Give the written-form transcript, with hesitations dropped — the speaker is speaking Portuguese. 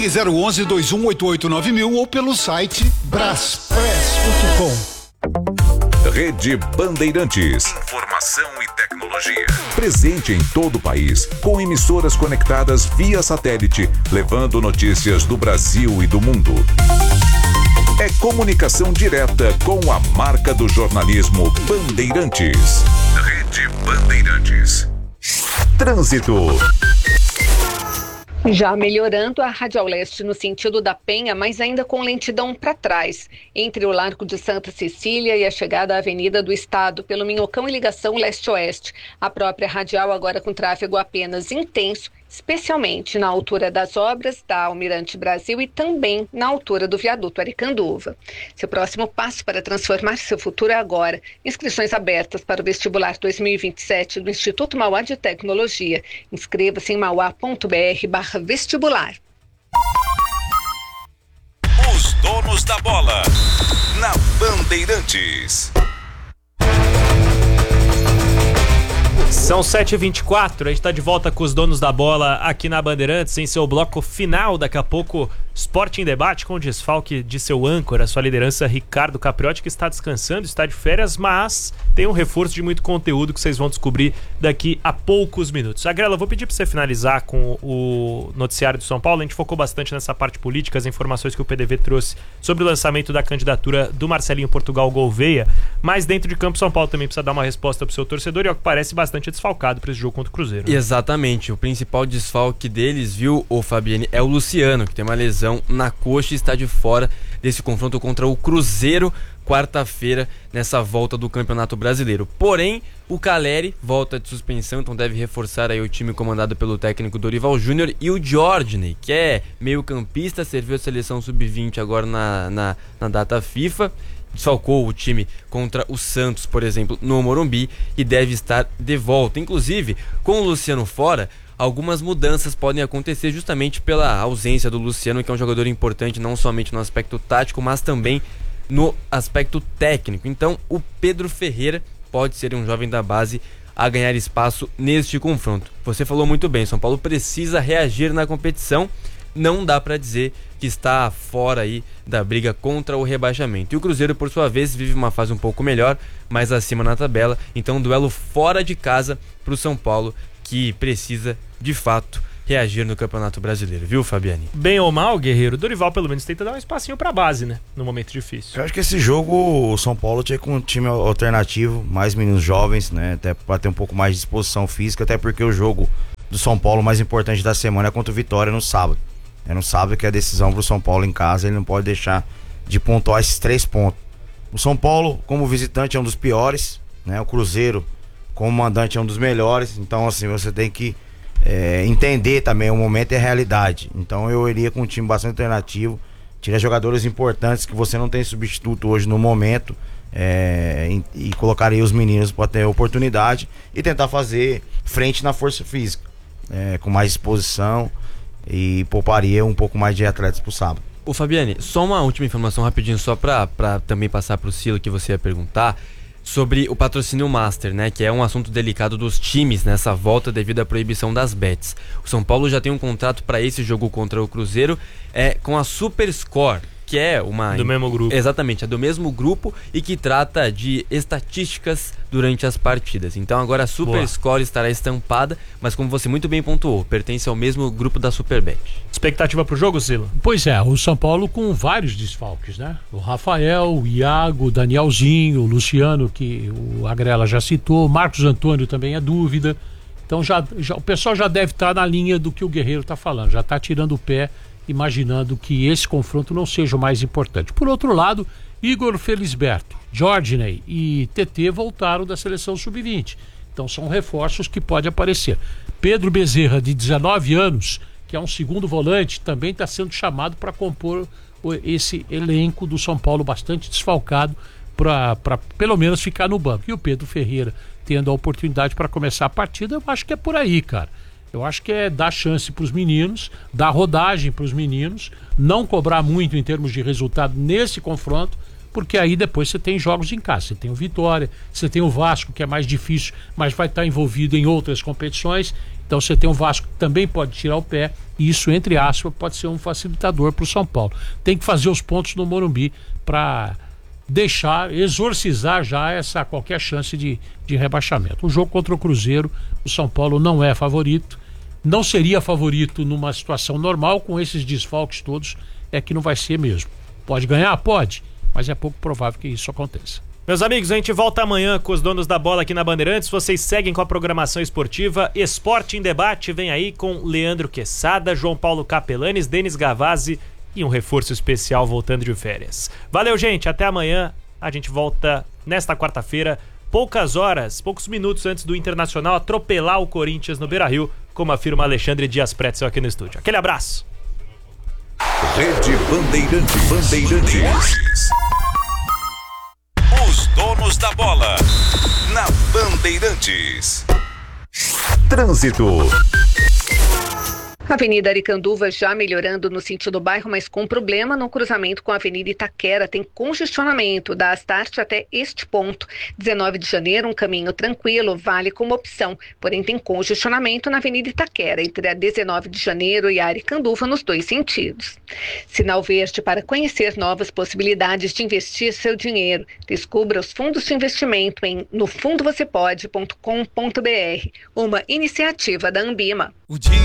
Ligue 011-2188-9000 ou pelo site braspress.com. Rede Bandeirantes. Informação e tecnologia. Presente em todo o país, com emissoras conectadas via satélite, levando notícias do Brasil e do mundo. É comunicação direta com a marca do jornalismo Bandeirantes. Rede Bandeirantes. Trânsito. Já melhorando a Radial Leste no sentido da Penha, mas ainda com lentidão para trás, entre o Largo de Santa Cecília e a chegada à Avenida do Estado, pelo Minhocão e ligação leste-oeste. A própria Radial agora com tráfego apenas intenso, especialmente na altura das obras da Almirante Brasil e também na altura do viaduto Aricanduva. Seu próximo passo para transformar seu futuro é agora. Inscrições abertas para o vestibular 2027 do Instituto Mauá de Tecnologia. Inscreva-se em mauá.br/vestibular. Os donos da bola na Bandeirantes. São 7h24, a gente está de volta com os donos da bola aqui na Bandeirantes, em seu bloco final. Daqui a pouco, Sport em Debate, com o desfalque de seu âncora, sua liderança, Ricardo Capriotti, que está descansando, está de férias, mas tem um reforço de muito conteúdo que vocês vão descobrir daqui a poucos minutos. Agrela, eu vou pedir para você finalizar com o noticiário de São Paulo. A gente focou bastante nessa parte política, as informações que o PDV trouxe sobre o lançamento da candidatura do Marcelinho Portugal Gouveia, mas dentro de campo, São Paulo também precisa dar uma resposta para o seu torcedor, e ao que parece bastante desfalcado para esse jogo contra o Cruzeiro, né? Exatamente, o principal desfalque deles, viu, o Fabiane, é o Luciano, que tem uma lesão na coxa e está de fora desse confronto contra o Cruzeiro quarta-feira, nessa volta do Campeonato Brasileiro. Porém, o Caleri volta de suspensão, então deve reforçar aí o time comandado pelo técnico Dorival Júnior, e o Diógenes, que é meio campista, serviu a seleção sub-20 agora na data FIFA, desfalcou o time contra o Santos, por exemplo, no Morumbi, e deve estar de volta. Inclusive, com o Luciano fora, algumas mudanças podem acontecer justamente pela ausência do Luciano, que é um jogador importante não somente no aspecto tático, mas também no aspecto técnico. Então, o Pedro Ferreira pode ser um jovem da base a ganhar espaço neste confronto. Você falou muito bem, São Paulo precisa reagir na competição. Não dá para dizer que está fora aí da briga contra o rebaixamento. E o Cruzeiro, por sua vez, vive uma fase um pouco melhor, mais acima na tabela. Então, um duelo fora de casa para o São Paulo, que precisa, de fato, reagir no Campeonato Brasileiro, viu, Fabiane? Bem ou mal, Guerreiro, o Dorival pelo menos tenta dar um espacinho pra base, né? No momento difícil. Eu acho que esse jogo o São Paulo tinha com um time alternativo, mais meninos jovens, né? Até pra ter um pouco mais de disposição física, até porque o jogo do São Paulo mais importante da semana é contra o Vitória no sábado. É no sábado que é a decisão pro São Paulo em casa, ele não pode deixar de pontuar esses 3 pontos. O São Paulo, como visitante, é um dos piores, né? O Cruzeiro, como mandante, é um dos melhores. Então, assim, você tem que entender também o momento e a realidade. Então eu iria com um time bastante alternativo, tirar jogadores importantes que você não tem substituto hoje no momento, e colocaria os meninos para ter oportunidade e tentar fazer frente na força física, com mais disposição, e pouparia um pouco mais de atletas pro sábado. Ô Fabiane, só uma última informação rapidinho, só pra também passar pro Silo, que você ia perguntar sobre o patrocínio Master, né, que é um assunto delicado dos times nessa volta devido à proibição das bets. O São Paulo já tem um contrato para esse jogo contra o Cruzeiro com a SuperScore, que é uma... Do mesmo grupo. Exatamente, é do mesmo grupo e que trata de estatísticas durante as partidas. Então agora a SuperScore estará estampada, mas como você muito bem pontuou, pertence ao mesmo grupo da Superbet. Expectativa pro jogo, Zilo? Pois é, o São Paulo com vários desfalques, né? O Rafael, o Iago, o Danielzinho, o Luciano, que o Agrela já citou, o Marcos Antônio também é dúvida. Então já o pessoal já deve estar na linha do que o Guerreiro está falando, já está tirando o pé, imaginando que esse confronto não seja o mais importante. Por outro lado, Igor Felisberto, Diógenes e TT voltaram da seleção sub-20. Então são reforços que podem aparecer. Pedro Bezerra, de 19 anos, que é um segundo volante, também está sendo chamado para compor esse elenco do São Paulo bastante desfalcado, para pelo menos ficar no banco. E o Pedro Ferreira tendo a oportunidade para começar a partida, eu acho que é por aí, cara. Eu acho que é dar chance para os meninos, dar rodagem para os meninos, não cobrar muito em termos de resultado nesse confronto, porque aí depois você tem jogos em casa. Você tem o Vitória, você tem o Vasco, que é mais difícil, mas vai estar envolvido em outras competições. Então você tem o Vasco que também pode tirar o pé, e isso, entre aspas, pode ser um facilitador para o São Paulo. Tem que fazer os pontos no Morumbi para exorcizar já qualquer chance de rebaixamento. O jogo contra o Cruzeiro, o São Paulo não é favorito, não seria favorito numa situação normal, com esses desfalques todos, é que não vai ser mesmo. Pode ganhar? Pode, mas é pouco provável que isso aconteça. Meus amigos, a gente volta amanhã com os donos da bola aqui na Bandeirantes. Vocês seguem com a programação esportiva. Esporte em Debate vem aí com Leandro Quesada, João Paulo Capelanes, Denis Gavazzi e um reforço especial voltando de férias. Valeu, gente. Até amanhã. A gente volta nesta quarta-feira, poucos minutos antes do Internacional atropelar o Corinthians no Beira-Rio, como afirma Alexandre Dias Pretzel aqui no estúdio. Aquele abraço. Rede Bandeirantes. Os donos da bola na Bandeirantes. Trânsito. Avenida Aricanduva já melhorando no sentido do bairro, mas com problema no cruzamento com a Avenida Itaquera. Tem congestionamento da Astarte até este ponto. 19 de janeiro, um caminho tranquilo, vale como opção. Porém, tem congestionamento na Avenida Itaquera, entre a 19 de janeiro e a Aricanduva, nos dois sentidos. Sinal verde para conhecer novas possibilidades de investir seu dinheiro. Descubra os fundos de investimento em nofundovocepode.com.br, uma iniciativa da Ambima.